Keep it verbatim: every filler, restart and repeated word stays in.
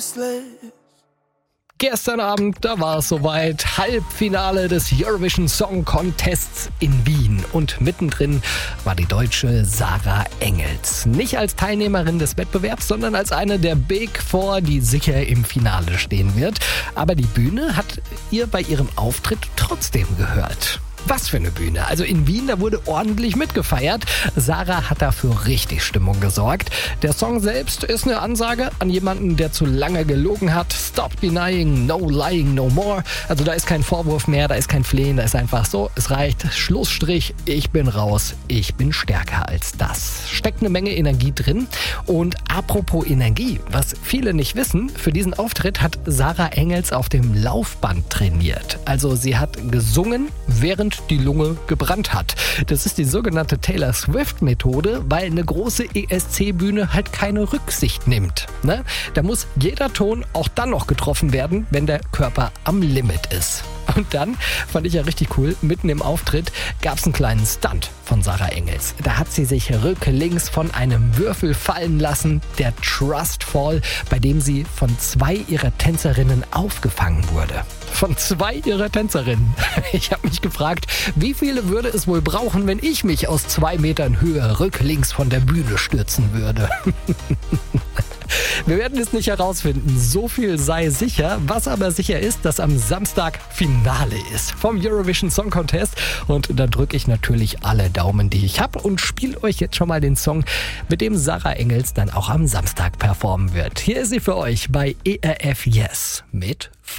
Gestern Abend, da war es soweit, Halbfinale des Eurovision Song Contests in Wien. Und mittendrin war die Deutsche Sarah Engels. Nicht als Teilnehmerin des Wettbewerbs, sondern als eine der Big Four, die sicher im Finale stehen wird. Aber die Bühne hat ihr bei ihrem Auftritt trotzdem gehört. Was für eine Bühne. Also in Wien, da wurde ordentlich mitgefeiert. Sarah hat dafür richtig Stimmung gesorgt. Der Song selbst ist eine Ansage an jemanden, der zu lange gelogen hat. Stop denying, no lying, no more. Also da ist kein Vorwurf mehr, da ist kein Flehen, da ist einfach so, es reicht. Schlussstrich, ich bin raus, ich bin stärker als das. Steckt eine Menge Energie drin. Und apropos Energie, was viele nicht wissen, für diesen Auftritt hat Sarah Engels auf dem Laufband trainiert. Also sie hat gesungen, während die Lunge gebrannt hat. Das ist die sogenannte Taylor Swift-Methode, weil eine große E S C-Bühne halt keine Rücksicht nimmt. Ne? Da muss jeder Ton auch dann noch getroffen werden, wenn der Körper am Limit ist. Und dann, fand ich ja richtig cool, mitten im Auftritt gab es einen kleinen Stunt von Sarah Engels. Da hat sie sich rücklings von einem Würfel fallen lassen, der Trust Fall, bei dem sie von zwei ihrer Tänzerinnen aufgefangen wurde. Von zwei ihrer Tänzerinnen. Ich habe mich gefragt, wie viele würde es wohl brauchen, wenn ich mich aus zwei Metern Höhe rücklings von der Bühne stürzen würde? Wir werden es nicht herausfinden, so viel sei sicher. Was aber sicher ist, dass am Samstag Finale ist vom Eurovision Song Contest. Und da drücke ich natürlich alle Daumen, die ich habe, und spiele euch jetzt schon mal den Song, mit dem Sarah Engels dann auch am Samstag performen wird. Hier ist sie für euch bei E R F Yes mit F